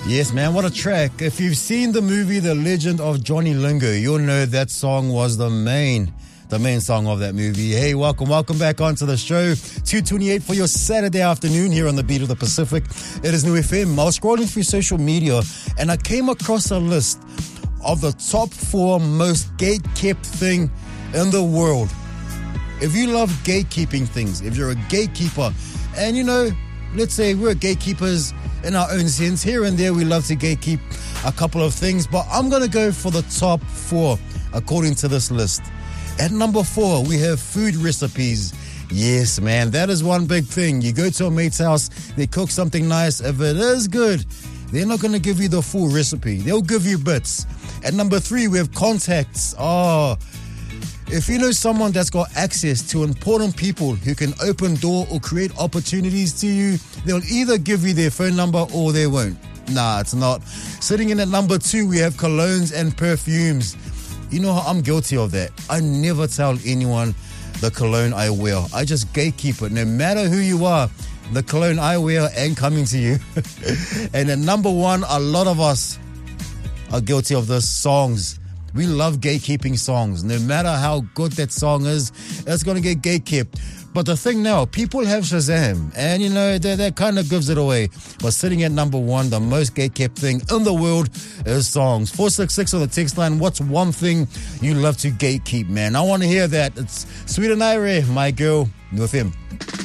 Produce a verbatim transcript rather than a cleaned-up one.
Yes, man, what a track. If you've seen the movie The Legend of Johnny Lingo, you'll know that song was the main, the main song of that movie. Hey, welcome, welcome back onto the show. two twenty-eight for your Saturday afternoon here on the Beat of the Pacific. It is New F M. I was scrolling through social media and I came across a list of the top four most gate-kept thing in the world. If you love gatekeeping things, if you're a gatekeeper, and you know, let's say we're gatekeepers in our own sense, here and there we love to gatekeep a couple of things, but I'm going to go for the top four according to this list. At number four, we have food recipes. Yes, man, that is one big thing. You go to a mate's house, they cook something nice. If it is good, they're not going to give you the full recipe. They'll give you bits. At number three, we have contacts. Oh, if you know someone that's got access to important people who can open door or create opportunities to you, they'll either give you their phone number or they won't. Nah, it's not. Sitting in at number two, we have colognes and perfumes. You know how I'm guilty of that. I never tell anyone the cologne I wear. I just gatekeep it. No matter who you are, the cologne I wear ain't coming to you. And at number one, a lot of us are guilty of this, songs. We love gatekeeping songs. No matter how good that song is, it's going to get gatekept. But the thing now, people have Shazam, and you know, that, that kind of gives it away. But sitting at number one, the most gatekept thing in the world is songs. four six six on the text line. What's one thing you love to gatekeep, man? I want to hear that. It's Sweet and Ire, my girl, New F M.